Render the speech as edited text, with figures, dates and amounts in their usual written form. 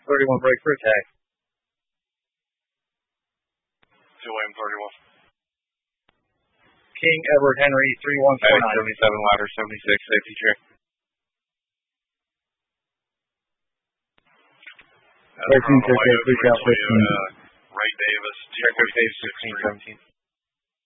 31 break for attack. William 31. King Edward Henry 3149. 77 ladder 76 safety check. Ray Davis, Ray Davis, 1617.